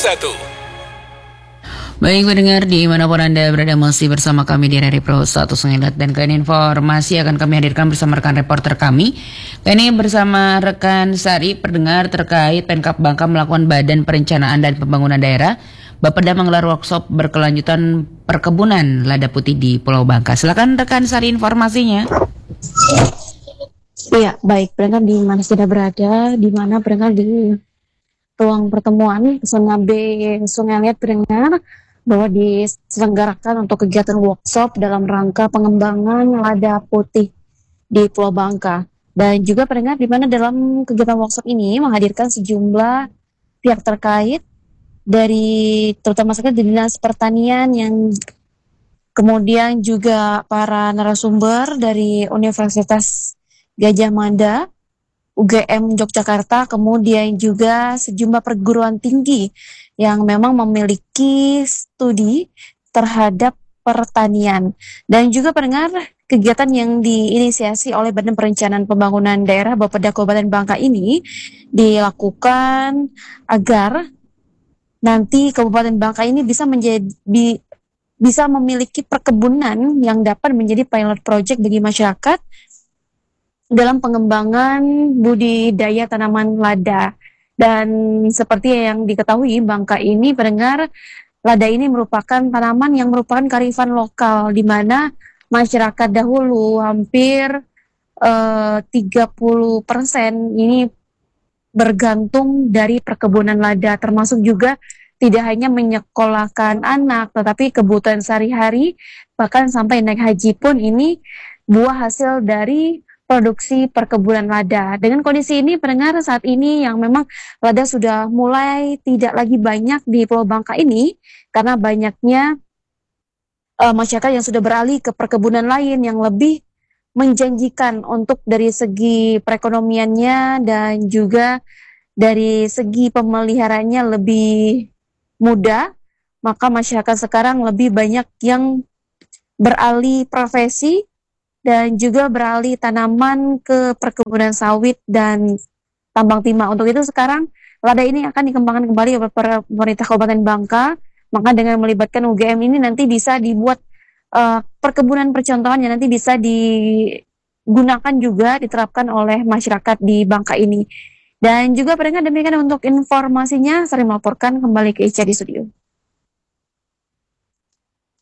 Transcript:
Baik pendengar dimanapun Anda berada, masih bersama kami di RRI Pro 1 Sengilat, dan kali ini informasi akan kami hadirkan bersama rekan reporter kami. Kali ini bersama rekan Sari, pendengar terkait Pemkab Bangka melakukan Badan Perencanaan dan Pembangunan Daerah Bapeda menggelar workshop berkelanjutan perkebunan lada putih di Pulau Bangka. Silakan rekan Sari informasinya. Iya, baik pendengar di mana sudah berada, di mana pendengar di ruang pertemuan Zona B Sungai Liat pendengar bahwa diselenggarakan untuk kegiatan workshop dalam rangka pengembangan lada putih di Pulau Bangka. Dan juga pendengar di mana dalam kegiatan workshop ini menghadirkan sejumlah pihak terkait dari terutama sekali di Dinas Pertanian, yang kemudian juga para narasumber dari Universitas Gajah Mada, UGM Yogyakarta, kemudian juga sejumlah perguruan tinggi yang memang memiliki studi terhadap pertanian. Dan juga pendengar, kegiatan yang diinisiasi oleh Badan Perencanaan Pembangunan Daerah Bapeda Kabupaten Bangka ini dilakukan agar nanti Kabupaten Bangka ini bisa memiliki perkebunan yang dapat menjadi pilot project bagi masyarakat dalam pengembangan budidaya tanaman lada. Dan seperti yang diketahui, Bangka ini pendengar, lada ini merupakan tanaman yang merupakan kearifan lokal, di mana masyarakat dahulu hampir 30% ini bergantung dari perkebunan lada, termasuk juga tidak hanya menyekolahkan anak, tetapi kebutuhan sehari-hari, bahkan sampai naik haji pun ini buah hasil dari produksi perkebunan lada. Dengan kondisi ini pendengar, saat ini yang memang lada sudah mulai tidak lagi banyak di Pulau Bangka ini karena banyaknya masyarakat yang sudah beralih ke perkebunan lain yang lebih menjanjikan untuk dari segi perekonomiannya dan juga dari segi pemeliharaannya lebih mudah. Maka masyarakat sekarang lebih banyak yang beralih profesi dan juga beralih tanaman ke perkebunan sawit dan tambang timah. Untuk itu sekarang lada ini akan dikembangkan kembali oleh pemerintah Kabupaten Bangka. Maka dengan melibatkan UGM ini nanti bisa dibuat perkebunan percontohan yang nanti bisa digunakan juga, diterapkan oleh masyarakat di Bangka ini. Dan juga pendengar, demikian untuk informasinya. Saya melaporkan kembali ke Ica di studio.